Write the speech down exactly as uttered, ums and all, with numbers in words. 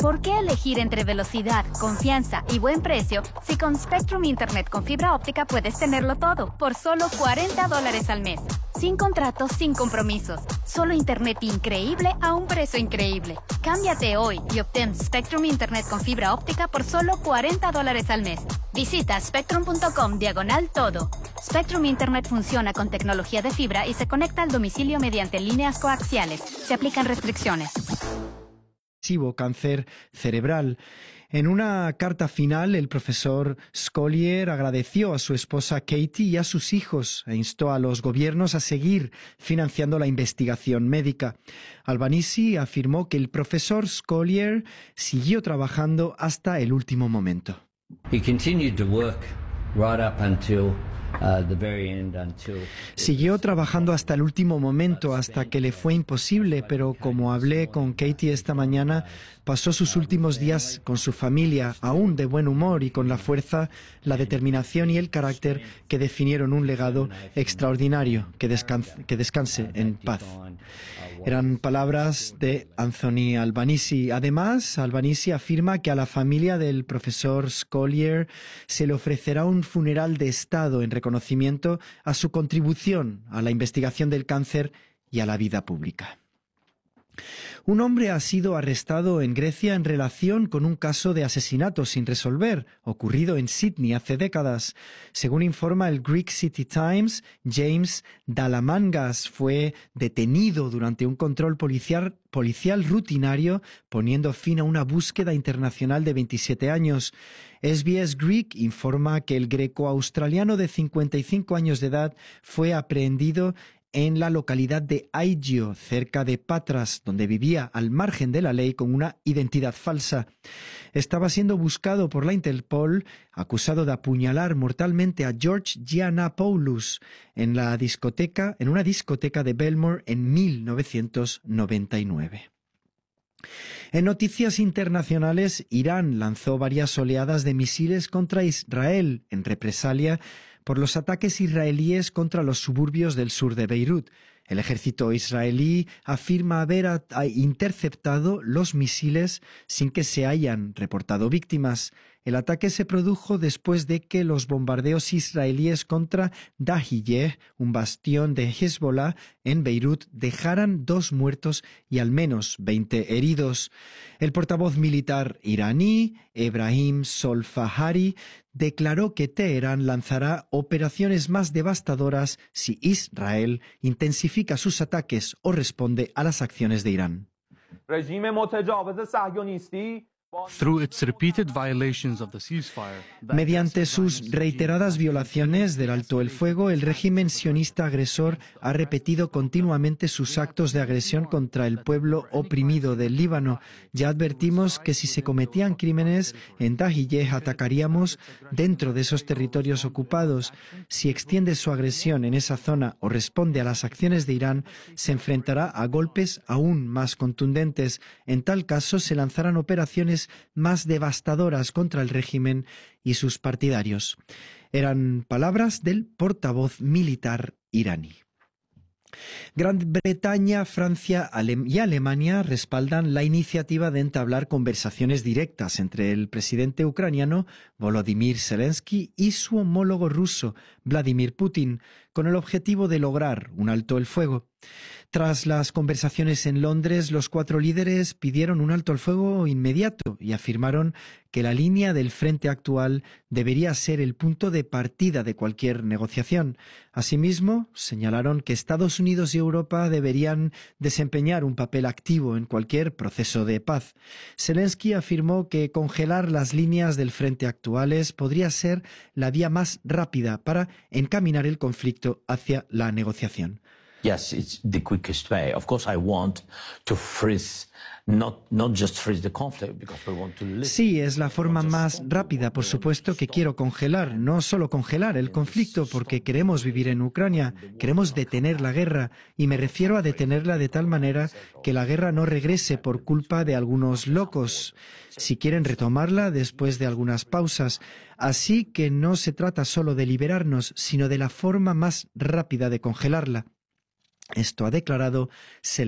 ¿Por qué elegir entre velocidad, confianza y buen precio si con Spectrum Internet con fibra óptica puedes tenerlo todo por solo cuarenta dólares al mes? Sin contratos, sin compromisos. Solo Internet increíble a un precio increíble. Cámbiate hoy y obtén Spectrum Internet con fibra óptica por solo cuarenta dólares al mes. Visita spectrum.com diagonal todo. Spectrum Internet funciona con tecnología de fibra y se conecta al domicilio mediante líneas coaxiales. Se aplican restricciones. Cáncer cerebral. En una carta final, el profesor Scolyer agradeció a su esposa Katie y a sus hijos e instó a los gobiernos a seguir financiando la investigación médica. Albanese afirmó que el profesor Scolyer siguió trabajando hasta el último momento. He continued to work right up until Uh, the very end, until... Siguió trabajando hasta el último momento, hasta que le fue imposible, pero como hablé con Katie esta mañana, pasó sus últimos días con su familia, aún de buen humor y con la fuerza, la determinación y el carácter que definieron un legado extraordinario. Que descanse, que descanse en paz. Eran palabras de Anthony Albanese. Además, Albanese afirma que a la familia del profesor Scolyer se le ofrecerá un funeral de Estado en reconocimiento a su contribución a la investigación del cáncer y a la vida pública. Un hombre ha sido arrestado en Grecia en relación con un caso de asesinato sin resolver, ocurrido en Sydney hace décadas. Según informa el Greek City Times, James Dalamangas fue detenido durante un control policial, policial rutinario, poniendo fin a una búsqueda internacional de veintisiete años. S B S Greek informa que el greco-australiano de cincuenta y cinco años de edad fue aprehendido en la localidad de Aigio, cerca de Patras, donde vivía al margen de la ley con una identidad falsa. Estaba siendo buscado por la Interpol, acusado de apuñalar mortalmente a George Giannopoulos en la discoteca, en una discoteca de Belmore en mil novecientos noventa y nueve. En noticias internacionales, Irán lanzó varias oleadas de misiles contra Israel en represalia por los ataques israelíes contra los suburbios del sur de Beirut. El ejército israelí afirma haber interceptado los misiles sin que se hayan reportado víctimas. El ataque se produjo después de que los bombardeos israelíes contra Dahiyeh, un bastión de Hezbollah en Beirut, dejaran dos muertos y al menos veinte heridos. El portavoz militar iraní, Ebrahim Solfahari, declaró que Teherán lanzará operaciones más devastadoras si Israel intensifica sus ataques o responde a las acciones de Irán. Mediante sus reiteradas violaciones del alto el fuego, el régimen sionista agresor ha repetido continuamente sus actos de agresión contra el pueblo oprimido del Líbano. Ya advertimos que si se cometían crímenes en Dahiyeh atacaríamos dentro de esos territorios ocupados. Si extiende su agresión en esa zona o responde a las acciones de Irán, se enfrentará a golpes aún más contundentes. En tal caso, se lanzarán operaciones más devastadoras contra el régimen y sus partidarios. Eran palabras del portavoz militar iraní. Gran Bretaña, Francia y Alemania respaldan la iniciativa de entablar conversaciones directas entre el presidente ucraniano Volodymyr Zelensky y su homólogo ruso Vladimir Putin, con el objetivo de lograr un alto el fuego. Tras las conversaciones en Londres, los cuatro líderes pidieron un alto el fuego inmediato y afirmaron que la línea del frente actual debería ser el punto de partida de cualquier negociación. Asimismo, señalaron que Estados Unidos y Europa deberían desempeñar un papel activo en cualquier proceso de paz. Zelensky afirmó que congelar las líneas del frente actuales podría ser la vía más rápida para encaminar el conflicto hacia la negociación. Yes, it's the quickest way. Of course, I want to freeze, not not just freeze the conflict, because we want to listen. Sí, es la forma más rápida. Por supuesto que quiero congelar, no solo congelar el conflicto, porque queremos vivir en Ucrania, queremos detener la guerra, y me refiero a detenerla de tal manera que la guerra no regrese por culpa de algunos locos, si quieren retomarla después de algunas pausas. Así que no se trata solo de liberarnos, sino de la forma más rápida de congelarla. Esto ha declarado Zelensky.